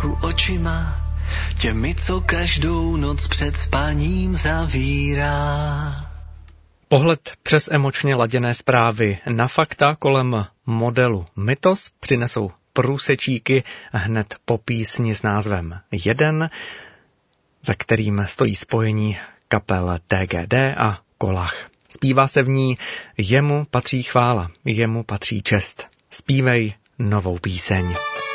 trochu očima, těmi, co každou noc před spaním zavírá. Pohled přes emočně laděné zprávy na fakta kolem modelu Mythos přinesou průsečíky hned po písni s názvem Jeden, za kterým stojí spojení kapel TGD a Kolach. Zpívá se v ní Jemu patří chvála, jemu patří čest. Zpívej novou píseň.